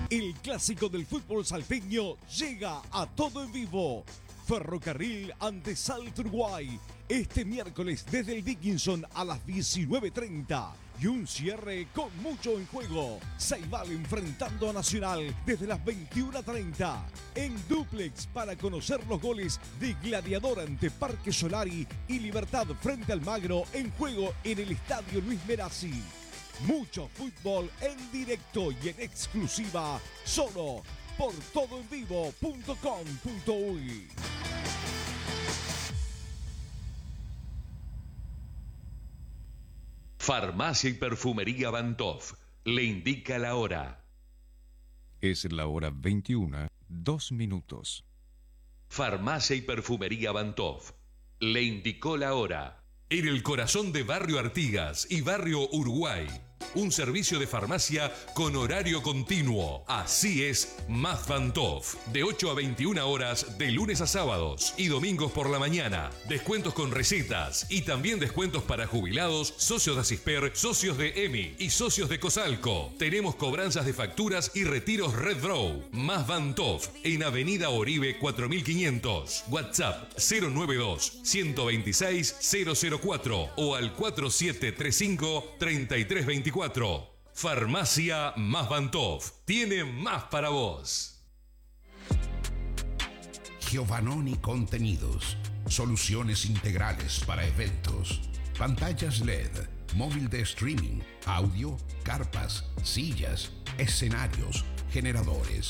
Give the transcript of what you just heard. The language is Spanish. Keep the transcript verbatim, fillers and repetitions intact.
El clásico del fútbol salteño llega a todo en vivo. Ferrocarril ante Salto Uruguay. Este miércoles desde el Dickinson a las diecinueve treinta. Y un cierre con mucho en juego. Ceibal enfrentando a Nacional desde las veintiuna treinta. En dúplex para conocer los goles de Gladiador ante Parque Solari y Libertad frente al Magro en juego en el Estadio Luis Merazzi. Mucho fútbol en directo y en exclusiva solo por todo en vivo punto com punto uy. Farmacia y Perfumería Bantoff le indica la hora. Es la hora veintiuna, dos minutos. Farmacia y Perfumería Bantoff le indicó la hora. En el corazón de Barrio Artigas y Barrio Uruguay. Un servicio de farmacia con horario continuo. Así es, Más Bantoff. De ocho a veintiuna horas, de lunes a sábados y domingos por la mañana. Descuentos con recetas y también descuentos para jubilados, socios de Asisper, socios de EMI y socios de Cosalco. Tenemos cobranzas de facturas y retiros Red Draw. Más Bantoff en Avenida Oribe cuatro mil quinientos. WhatsApp cero nueve dos, uno dos seis, cero cero cuatro o al cuatro siete tres cinco, tres tres dos cuatro. Farmacia Más Bantoff tiene más para vos. Giovannoni Contenidos. Soluciones integrales para eventos. Pantallas L E D, móvil de streaming, audio, carpas, sillas, escenarios, generadores,